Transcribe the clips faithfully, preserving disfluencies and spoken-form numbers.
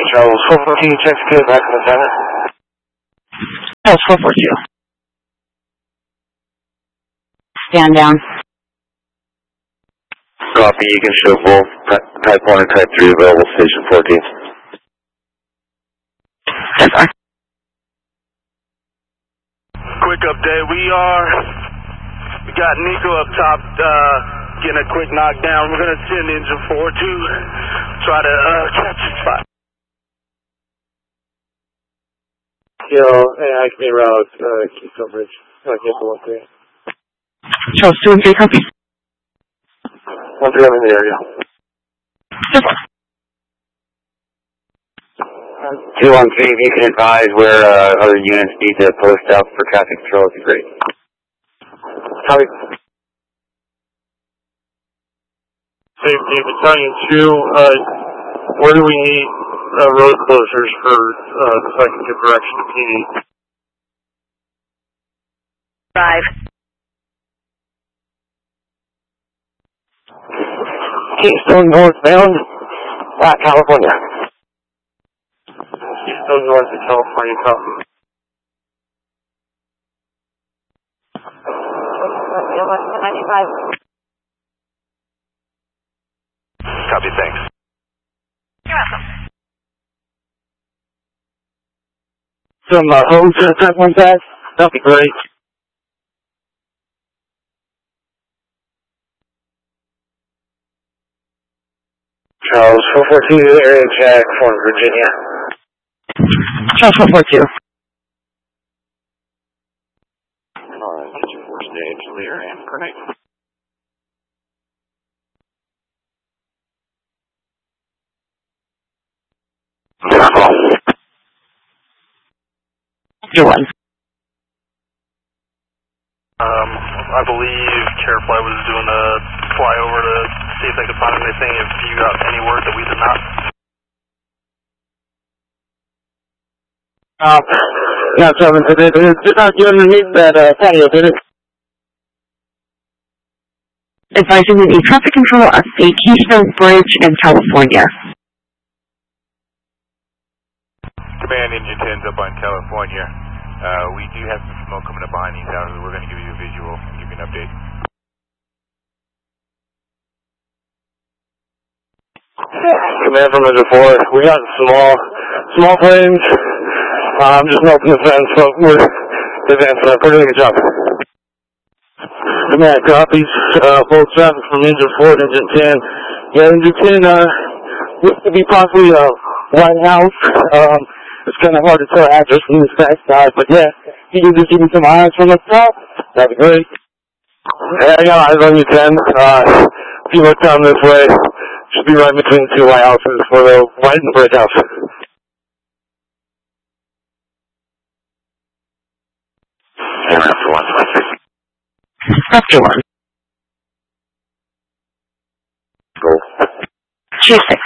Charles four four two, check secure back in the center. Charles four four two. Stand down. Copy, you can show both type one and type three available station fourteen. Yes, sir. Quick update, we are, we got Nico up top, uh, getting a quick knockdown. We're going to send engine four to try to uh, catch the spot. Yo, hey, I can route, uh, keep coverage. I can't go up there. Charles two and three, copy. One three, I'm in the area. Yes, sir. two one three, if you can advise where uh, other units need to post up for traffic control, it'd be great. Copy. Safety Battalion two, uh, where do we need uh, road closures for uh, the second direction to P D? Five. Keystone northbound, uh, California. Keystone north of California, copy. ninety-five. Copy, thanks. You're welcome. Some uh, hose to the type one pass, that'd be great. Charles four four two, area check for Virginia. Charles four four two. Alright, get your first aid to the area, great. You're one. Um, I believe Carefly was doing a flyover to see if they could find anything, if you got any word that we did not. Um, yeah, seven, it, it, it did not get underneath that uh, patio, did it? Advising we need traffic control at the Keystone Bridge in California. Command Engine ten's up on California. Uh, we do have some smoke coming up behind these houses. We're going to give you a visual and give you an update. Command from Engine four, we got small, small planes. I'm um, just melting the fence, so we're advancing up. We're doing a good job. Command copies, uh, full traffic from Engine four to Engine ten. Yeah, Engine ten, uh, looks to be possibly a White House. Um, it's kind of hard to tell address from this back side, but yeah, if you can just give me some eyes from the top, that'd be great. Yeah, I got eyes on you, ten. Uh, if you look down this way, should be right between the two White Houses for the White and Brick House. After one. After one. Go. Two six.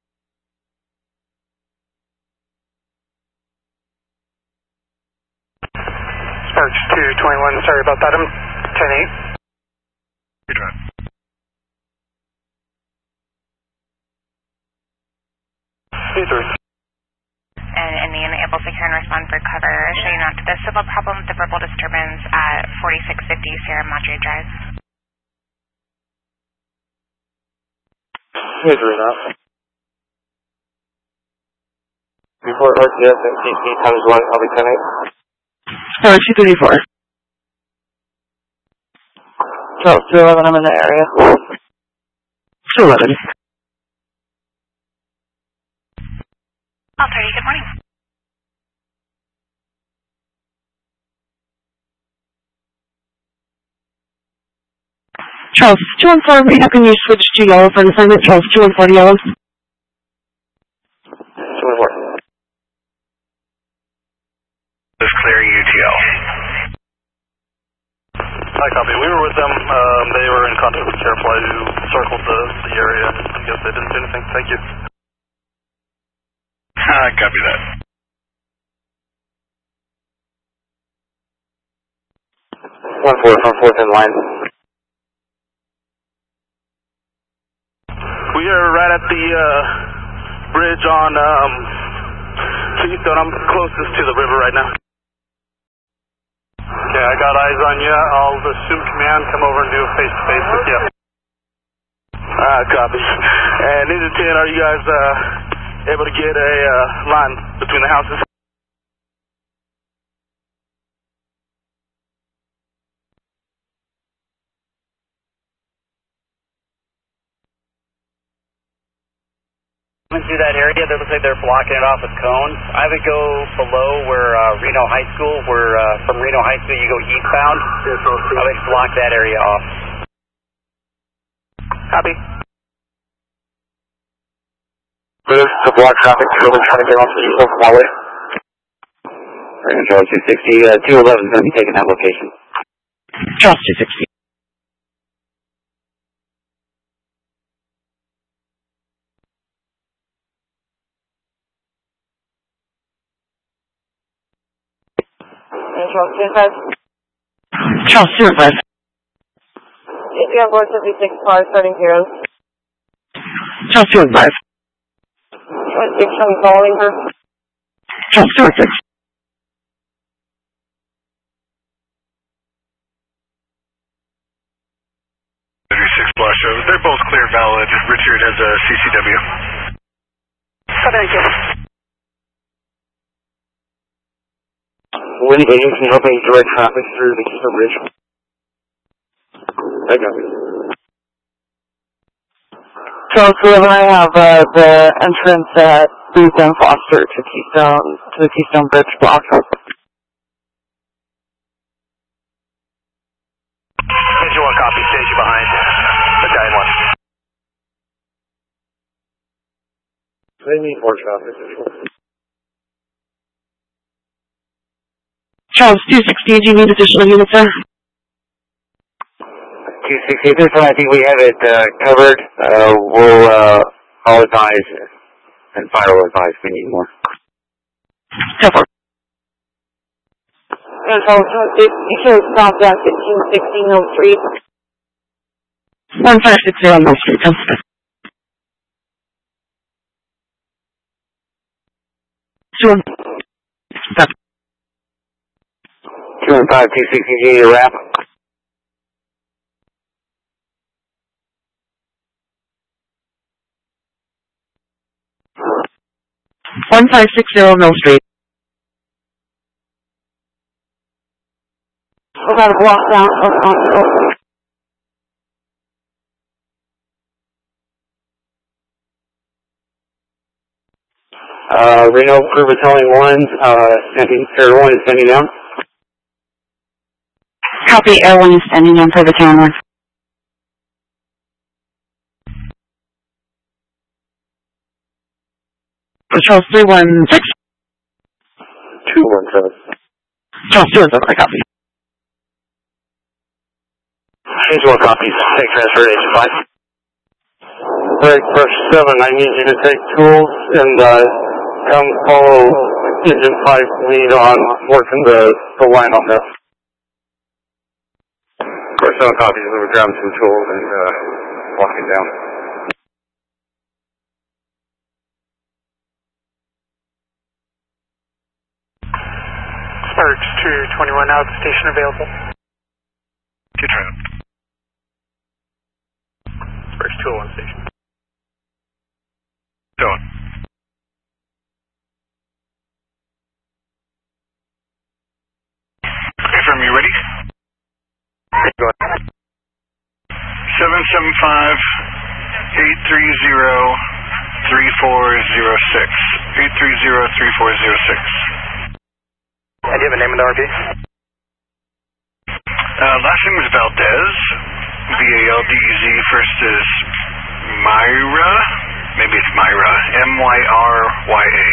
Sparks two twenty-one, sorry about that, I'm ten eight. Good run. Hey, three. And Indian able to secure and respond for cover. Showing not to the civil problem with the verbal disturbance at forty-six fifty Sierra Madre Drive. Hey, three now. Before R T S and T C times one, I'll be ten eight. Oh, two thirty-four. Oh, two eleven, I'm in the area. two eleven. All thirty, good morning. Charles two one four, we have you switch to yellow for an assignment. Charles two one four to yellow. two one four. Let's clear U T L. Hi, copy. We were with them. Um, they were in contact with Carefly who circled the, the area. I guess they didn't do anything. Thank you. Ah, copy that. One four from fourth in line. We are right at the uh, bridge on um, Keystone, I'm closest to the river right now. Okay, I got eyes on you. I'll assume command, come over and do a face-to-face with you. Alright, copy. And Ninja ten, are you guys uh, able to get a uh, line between the houses? Through that area, they look like they're blocking it off with cones. I would go below where uh, Reno High School, where uh, from Reno High School you go eastbound. I would block that area off. Copy. Move to block traffic, children trying to get off the East Highway. Charles two sixty, uh, two eleven is going to be taking that location. Charles two sixty. Charles two five. Charles two five. If you have one fifty-six car starting zero. Charles two five. If I'm calling her. Charles two six. thirty-six flush over. They're both clear valid. Richard has a C C W. Thank you. Winnie Games can help me direct traffic through the Keystone Bridge. I got it. Charles eleven, I have uh, the entrance at Booth and Foster to Keystone, to the Keystone Bridge block. Engine one copy, station behind. Battalion one. They need more traffic. Charles two sixty, do you need additional units, sir? two sixty, at this point I think we have it uh, covered. Uh, we'll, uh, I'll advise, and Fire will advise if we need more. Cover. And so, if you should stop at fifteen sixty Mill Street. one five six zero Mill Street, come. Two one. Stop. two one five, two sixty, do you need a wrap? one five six zero Mill Street. We got a block down. Oh, oh, oh. Uh, Reno Crew Battalion one, uh, sending, Air one is sending down. Copy, Air one is standing on for the town one. Charles three one six. two one seven. Charles two one seven, I copy. Engine one copies, take transfer to Engine five. Break brush seven, I need you to take tools and, uh, come follow Engine five lead on working the, the line on this. Brush seven copies, we were grabbing some tools and, uh, walking down. Sparks two twenty-one out, station available. Get around. Sparks two oh one station. Going. Okay, from you ready? Go ahead. seven seven five, eight three zero, three four zero six. eight three zero, three four zero six. And do you have a name in the R P? Uh, last name was Valdez. V A L D E Z. First is Myra. Maybe it's Myra. M Y R Y A.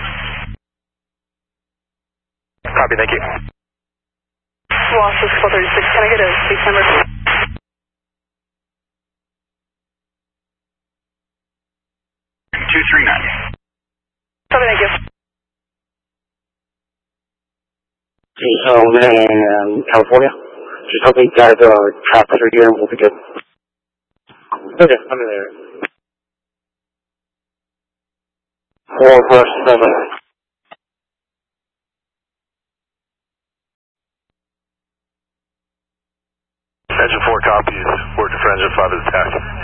Copy, thank you. Lost is four thirty-six. Can I get a case number? two three nine. Copy, thank you. So, man, in um, California. Just hoping you guys uh, traffic are here and we'll be good. Okay, I'm in there. Four brush seven. Engine four copies. Word to friends at five of attack.